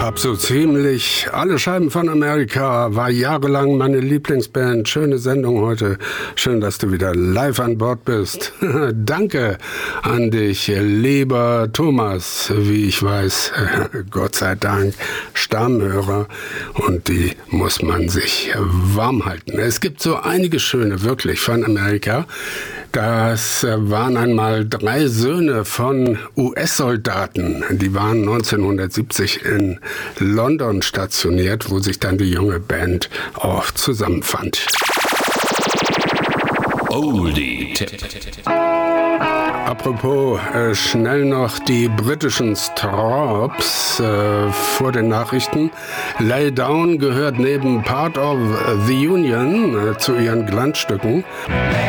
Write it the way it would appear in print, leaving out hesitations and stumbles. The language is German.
gab so ziemlich alle Scheiben von Amerika, war jahrelang meine Lieblingsband. Schöne Sendung heute. Schön, dass du wieder live an Bord bist. Danke an dich, lieber Thomas, wie ich weiß, Gott sei Dank, Stammhörer, und die muss man sich warm halten. Es gibt so einige schöne, wirklich, von Amerika. Das waren einmal 3 Söhne von US-Soldaten. Die waren 1970 in London stationiert, wo sich dann die junge Band auch zusammenfand. Oldie-Tipp. Apropos, schnell noch die britischen Strawbs vor den Nachrichten. Lay Down gehört neben Part of the Union zu ihren Glanzstücken.